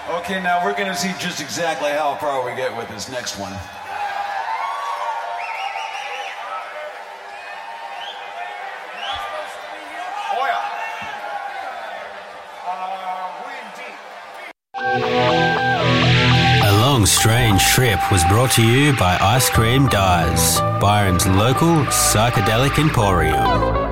Okay, now we're going to see just exactly how far we get with this next one. A Long Strange Trip was brought to you by Ice Cream Dyes, Byram's local psychedelic emporium.